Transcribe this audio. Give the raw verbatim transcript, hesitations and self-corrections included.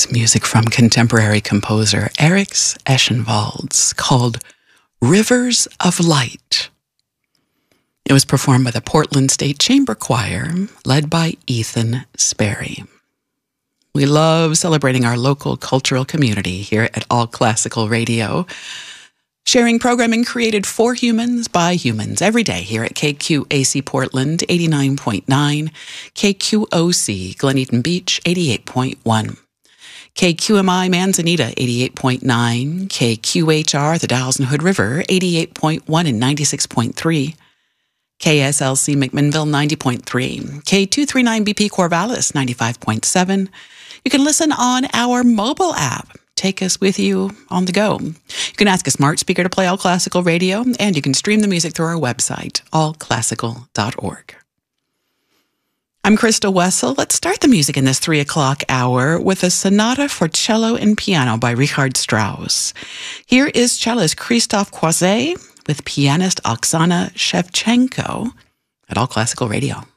It's music from contemporary composer Eric Eschenwalds called Rivers of Light. It was performed by the Portland State Chamber Choir, led by Ethan Sperry. We love celebrating our local cultural community here at All Classical Radio, sharing programming created for humans by humans every day here at K Q A C Portland eighty-nine point nine, K Q O C Glen Eden Beach eighty-eight point one, K Q M I Manzanita eighty-eight point nine, K Q H R the Dalles and Hood River eighty-eight point one and ninety-six point three, K S L C McMinnville ninety point three, K two thirty-nine B P Corvallis ninety-five point seven. You can listen on our mobile app. Take us with you on the go. You can ask a smart speaker to play All Classical Radio, and you can stream the music through our website, all classical dot org. I'm Krista Wessel. Let's start the music in this three o'clock hour with a sonata for cello and piano by Richard Strauss. Here is cellist Christophe Croiset with pianist Oksana Shevchenko at All Classical Radio.